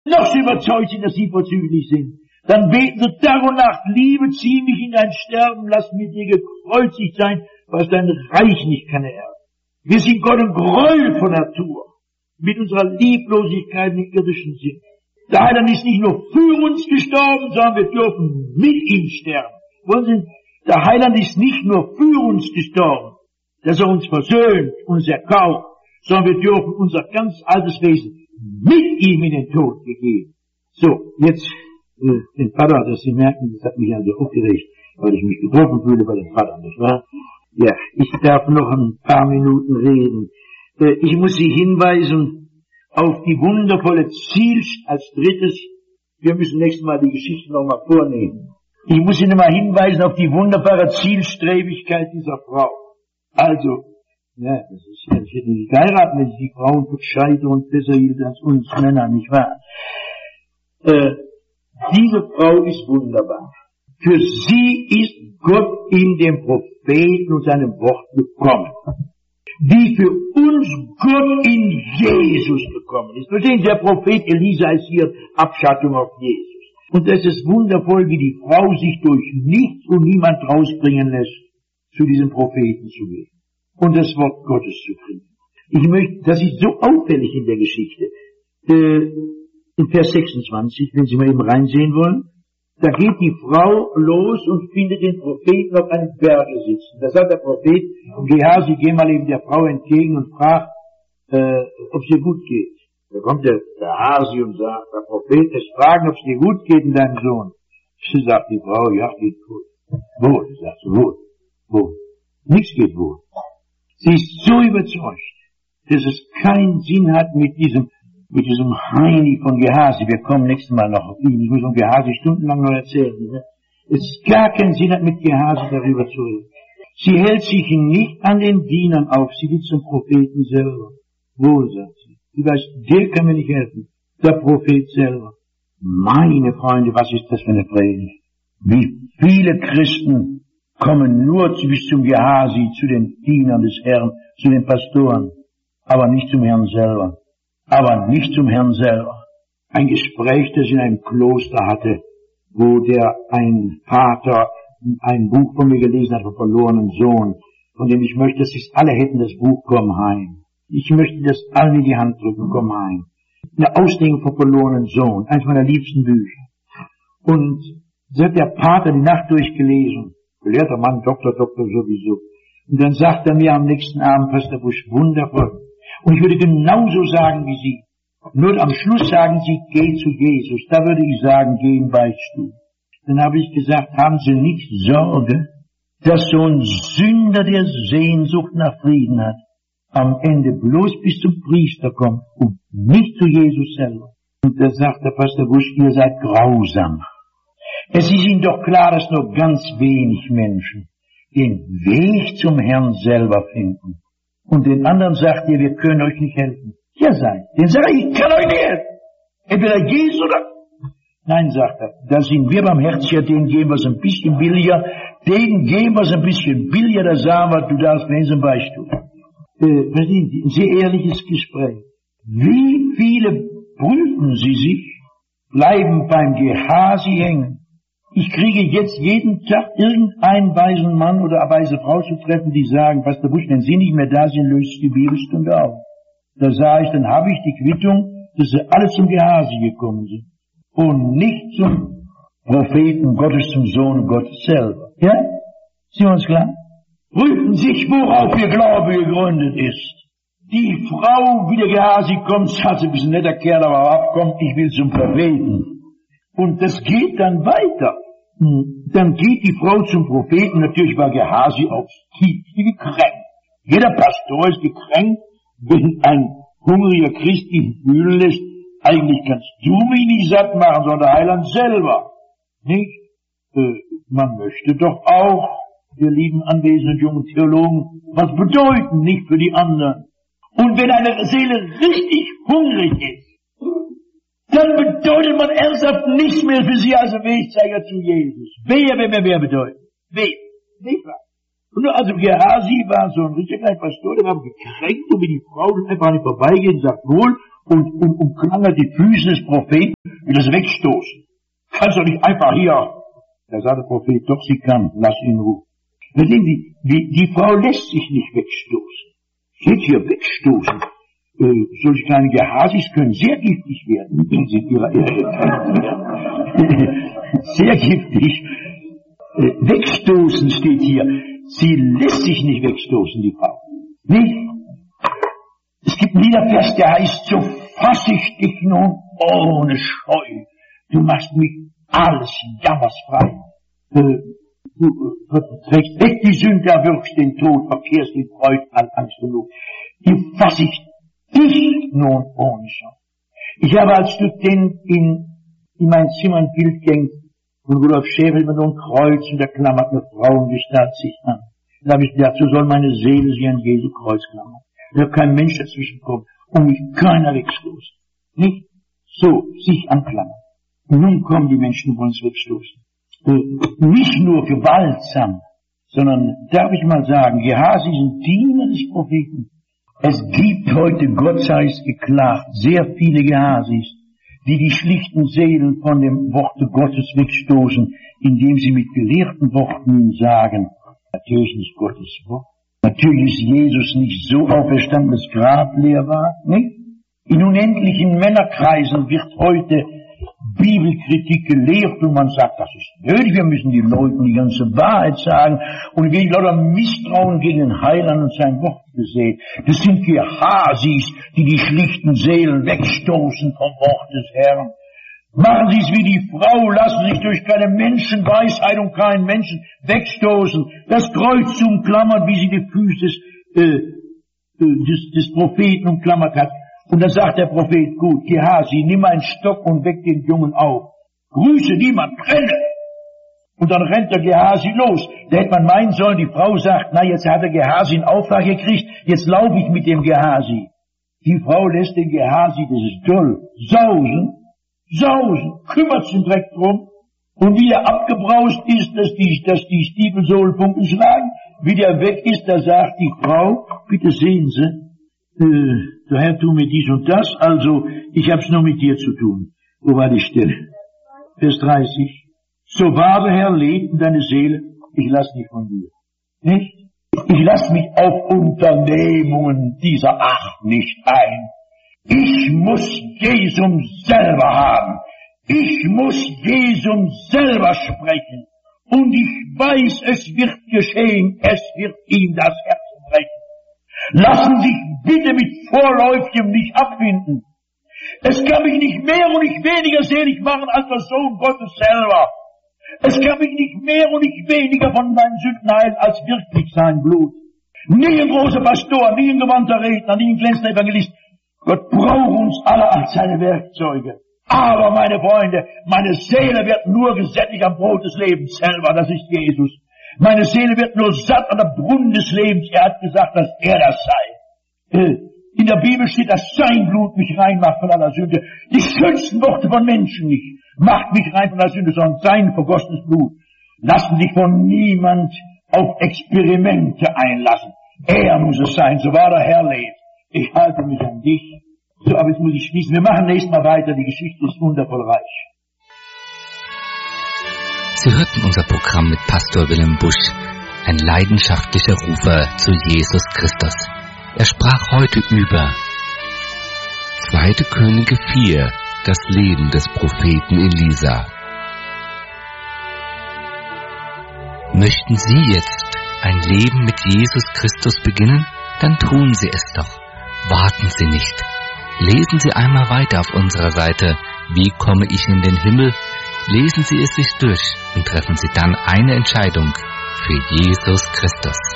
noch so überzeugt sind, dass sie vorzüglich sind, dann beten sie Tag und Nacht, Liebe, zieh mich in dein Sterben, lass mit dir gekreuzigt sein, was dein Reich nicht kann erben. Wir sind Gott ein Gräuel von Natur, mit unserer Lieblosigkeit im irdischen Sinn. Der Heiland ist nicht nur für uns gestorben, sondern wir dürfen mit ihm sterben. Wollen Sie, der Heiland ist nicht nur für uns gestorben, dass er uns versöhnt, uns erkauft, sondern wir dürfen unser ganz altes Wesen mit ihm in den Tod gegeben. So, jetzt den Vater, dass Sie merken, das hat mich also aufgeregt, weil ich mich getroffen fühle bei dem Vater, nicht wahr? Ja, ich darf noch ein paar Minuten reden. Ich muss Sie hinweisen auf die wundervolle als drittes, wir müssen nächstes Mal die Geschichte nochmal vornehmen. Ich muss Ihnen mal hinweisen auf die wunderbare Zielstrebigkeit dieser Frau. Also, ja, das ist ja, ich hätte nicht geheiratet, wenn ich die Frauen gescheiter und besser hielt als uns Männer, nicht wahr? Diese Frau ist wunderbar. Für sie ist Gott in dem Propheten und seinem Wort gekommen. Wie für uns Gott in Jesus gekommen ist. Verstehen Sie, der Prophet Elisa ist hier Abschattung auf Jesus. Und es ist wundervoll, wie die Frau sich durch nichts und niemand rausbringen lässt, zu diesem Propheten zu gehen und das Wort Gottes zu kriegen. Ich möchte, das ist so auffällig in der Geschichte. In Vers 26, wenn Sie mal eben reinsehen wollen, da geht die Frau los und findet den Propheten auf einem Berge sitzen. Da sagt der Prophet, Gehazi, geh mal eben der Frau entgegen und frag, ob es ihr gut geht. Da kommt der Hasi und sagt, der Prophet lässt fragen, ob es dir gut geht in deinem Sohn. Sie sagt die Frau, ja, geht gut. Wohl, sagt sie, wohl, wohl. Nichts geht wohl. Sie ist so überzeugt, dass es keinen Sinn hat mit diesem Heini von Gehazi. Wir kommen nächstes Mal noch auf ihn. Ich muss um Gehazi stundenlang noch erzählen. Ne? Es gar keinen Sinn hat, mit Gehazi darüber zu reden. Sie hält sich nicht an den Dienern auf. Sie will zum Propheten selber. Wohl, sagt sie. Sie weiß, der kann mir nicht helfen. Der Prophet selber. Meine Freunde, was ist das für eine Predigt? Wie viele Christen kommen nur bis zum Gehazi, zu den Dienern des Herrn, zu den Pastoren, aber nicht zum Herrn selber. Aber nicht zum Herrn selber. Ein Gespräch, das ich in einem Kloster hatte, wo ein Vater ein Buch von mir gelesen hat, vom verlorenen Sohn, von dem ich möchte, dass sie alle hätten das Buch, komm heim. Ich möchte das allen in die Hand drücken, komm heim. Eine Auslegung vom verlorenen Sohn, eines meiner liebsten Bücher. Und so hat der Pater die Nacht durchgelesen, gelehrter Mann, Doktor sowieso. Und dann sagt er mir am nächsten Abend, Pastor Busch, wundervoll. Und ich würde genauso sagen wie Sie. Nur am Schluss sagen Sie, geh zu Jesus. Da würde ich sagen, geh in den Beichtstuhl. Dann habe ich gesagt, haben Sie nicht Sorge, dass so ein Sünder, der Sehnsucht nach Frieden hat, am Ende bloß bis zum Priester kommt und nicht zu Jesus selber. Und da sagt der Pastor Busch, ihr seid grausam. Es ist Ihnen doch klar, dass nur ganz wenig Menschen den Weg zum Herrn selber finden. Und den anderen sagt ihr, wir können euch nicht helfen. Ja, den sage ich kann euch nicht helfen. Entweder Jesus oder... Nein, sagt er, da sind wir barmherziger, denen geben wir es ein bisschen billiger, denen geben wir es ein bisschen billiger, da sagen wir, du darfst mir zum Beichtstuhl. Verstehen Sie, ein sehr ehrliches Gespräch. Wie viele prüfen Sie sich, bleiben beim Gehazi hängen? Ich kriege jetzt jeden Tag irgendeinen weisen Mann oder weise Frau zu treffen, die sagen, Pastor Busch, wenn Sie nicht mehr da sind, löst die Bibelstunde auf. Da sage ich, dann habe ich die Quittung, dass sie alle zum Gehazi gekommen sind. Und nicht zum Propheten Gottes, zum Sohn Gottes selber. Ja? Sind wir uns klar? Prüfen sich, worauf Ihr Glaube gegründet ist. Die Frau, wie der Gehazi kommt, sagt sie, bist ein netter Kerl, aber abkommt, ich will zum Propheten. Und das geht dann weiter. Dann geht die Frau zum Propheten, natürlich war Gehazi aufs tiefste gekränkt. Jeder Pastor ist gekränkt, wenn ein hungriger Christ ihn fühlen lässt, eigentlich kannst du mich nicht satt machen, sondern der Heiland selber. Nicht? Man möchte doch auch, wir lieben anwesenden jungen Theologen, was bedeuten, nicht für die anderen. Und wenn eine Seele richtig hungrig ist, dann bedeutet man ernsthaft nichts mehr für sie als Wegzeiger zu Jesus. Wer bedeutet? Nicht wahr? Und nur also Gehazi war so ein richtiger kleiner Pastor, der war gekränkt, und wie die Frau einfach nicht vorbeigeht und sagt wohl, und umklammert die Füße des Propheten, will das wegstoßen. Kannst du nicht einfach hier. Da sagt der Prophet, doch sie kann, lass ihn in Ruhe. Verstehen Sie, die Frau lässt sich nicht wegstoßen. Steht hier wegstoßen. Solche kleine Gehasis können sehr giftig werden, wenn sie in ihrer Ehe sehr giftig. Wegstoßen steht hier. Sie lässt sich nicht wegstoßen, die Frau. Nicht? Es gibt ein Liedervers, der heißt, so fass ich dich nun ohne Scheu. Du machst mich alles jammersfrei. Du trägst weg die Sünde, erwürgst den Tod, verkehrst in Freud, all Angst und Not. Du fass ich dich nun ohne Scheu. Ich habe als Student in mein Zimmer ein Bild gehängt von Rudolf Schäfer mit so einem Kreuz und der klammert eine Frauengestalt sich an. Da habe ich gedacht, so soll meine Seele sich an Jesu Kreuz klammern. Da darf kein Mensch dazwischen kommen und mich keiner wegstoßen. Nicht? So, sich anklammern. Und nun kommen die Menschen und wollen es wegstoßen. Nicht nur gewaltsam, sondern, darf ich mal sagen, Gehasi sind Diener des Propheten. Es gibt heute, Gott sei es geklagt, sehr viele Gehasis, die die schlichten Seelen von dem Worte Gottes wegstoßen, indem sie mit gelehrten Worten sagen, natürlich nicht Gottes Wort, natürlich ist Jesus nicht so auferstanden, dass Grab leer war, nicht? In unendlichen Männerkreisen wird heute Bibelkritik gelehrt und man sagt, das ist nötig, wir müssen den Leuten die ganze Wahrheit sagen und wegen lauter Misstrauen gegen den Heiland und sein Wort gesät. Das sind Gehasis, die die schlichten Seelen wegstoßen vom Wort des Herrn. Machen Sie es wie die Frau, lassen sich durch keine Menschenweisheit und keinen Menschen wegstoßen. Das Kreuz umklammert, wie sie die Füße des Propheten umklammert hat. Und dann sagt der Prophet, gut, Gehasi, nimm einen Stock und weck den Jungen auf. Grüße niemand, renne! Und dann rennt der Gehasi los. Da hätte man meinen sollen, die Frau sagt, na, jetzt hat der Gehasi einen Auftrag gekriegt, jetzt laufe ich mit dem Gehasi. Die Frau lässt den Gehasi, das ist toll, sausen, kümmert sich direkt drum. Und wie er abgebraust ist, dass die Stiefelsohlenpunkte schlagen, wie der weg ist, da sagt die Frau, bitte sehen Sie, der Herr tu mir dies und das, also ich hab's nur mit dir zu tun. Wo war die Stelle? Vers 30. So wahr der Herr lebt in deine Seele, ich lass dich von dir. Nicht? Ich lass mich auf Unternehmungen dieser Art nicht ein. Ich muss Jesum selber haben. Ich muss Jesum selber sprechen. Und ich weiß, es wird geschehen, es wird ihm das Herz brechen. Lassen sich bitte mit Vorläufigem nicht abfinden. Es kann mich nicht mehr und nicht weniger selig machen als der Sohn Gottes selber. Es kann mich nicht mehr und nicht weniger von meinen Sünden heilen als wirklich sein Blut. Nie ein großer Pastor, nie ein gewandter Redner, nie ein glänzender Evangelist. Gott braucht uns alle als seine Werkzeuge. Aber, meine Freunde, meine Seele wird nur gesättigt am Brot des Lebens selber, das ist Jesus. Meine Seele wird nur satt an der Brunnen des Lebens. Er hat gesagt, dass er das sei. In der Bibel steht, dass sein Blut mich reinmacht von aller Sünde. Die schönsten Worte von Menschen nicht. Macht mich rein von aller Sünde, sondern sein vergossenes Blut. Lassen sich von niemand auf Experimente einlassen. Er muss es sein, so wahr der Herr lebt. Ich halte mich an dich. So, aber jetzt muss ich schließen. Wir machen nächstes Mal weiter. Die Geschichte ist wundervoll reich. Sie hörten unser Programm mit Pastor Willem Busch, ein leidenschaftlicher Rufer zu Jesus Christus. Er sprach heute über 2. Könige 4, das Leben des Propheten Elisa. Möchten Sie jetzt ein Leben mit Jesus Christus beginnen? Dann tun Sie es doch. Warten Sie nicht. Lesen Sie einmal weiter auf unserer Seite Wie komme ich in den Himmel? Lesen Sie es sich durch und treffen Sie dann eine Entscheidung für Jesus Christus.